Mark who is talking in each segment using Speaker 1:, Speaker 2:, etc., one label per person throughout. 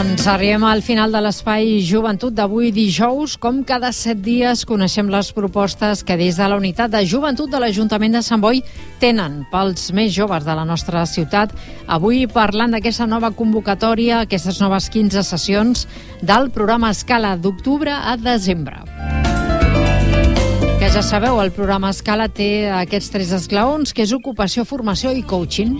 Speaker 1: Doncs arribem al final de l'Espai Joventut d'avui dijous. Com cada 7 dies coneixem les propostes que des de la Unitat de Joventut de l'Ajuntament de Sant Boi tenen pels més joves de la nostra ciutat. Avui parlant d'aquesta nova convocatòria, aquestes noves 15 sessions del programa Escala d'octubre a desembre. Que ja sabeu, el programa Escala té aquests 3 esglaons, que és ocupació, formació i coaching.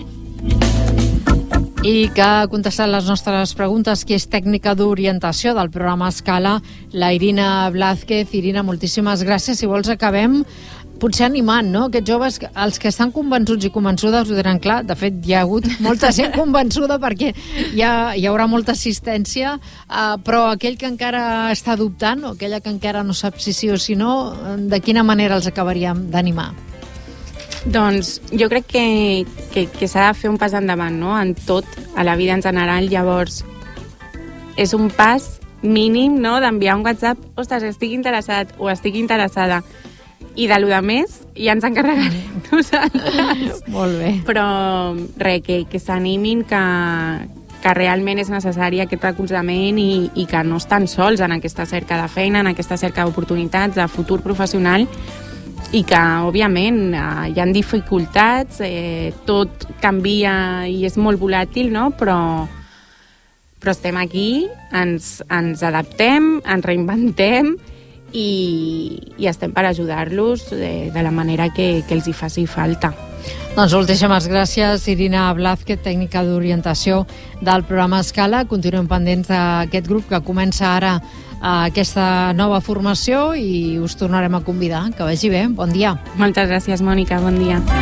Speaker 1: I que ha contestat les nostres preguntes, qui és tècnica d'orientació del programa Escala, la Irina Blázquez. Irina, moltíssimes gràcies. Si vols acabem potser animant, no? Aquests joves, els que estan convençuts i convençudes ho tenen clar. De fet, hi ha hagut molta gent convençuda perquè hi haurà molta assistència, però aquell que encara està dubtant, o aquella que encara no sap si sí o si no, de quina manera els acabaríem d'animar?
Speaker 2: Doncs jo crec que s'ha de fer un pas endavant, no?, en tot, a la vida en general. Llavors, és un pas mínim, no?, d'enviar un WhatsApp, ostres, estic interessat o estic interessada, i de lo de més ja ens encarregarem nosaltres.
Speaker 1: Molt bé.
Speaker 2: Però res, que s'animin, que realment és necessari aquest recolzament i que no estan sols en aquesta cerca de feina, en aquesta cerca d'oportunitats, de futur professional, i que, òbviament, hi ha dificultats, tot canvia i és molt volàtil, no? Però estem aquí, ens adaptem, ens reinventem i estem per ajudar-los de la manera que els hi faci falta.
Speaker 1: Doncs moltíssimes gràcies, Irina Blázquez, tècnica d'orientació del programa Escala. Continuem pendents d'aquest grup que comença ara aquesta nova formació i us tornarem a convidar. Que vagi bé, bon dia.
Speaker 2: Moltes gràcies, Mònica, bon dia.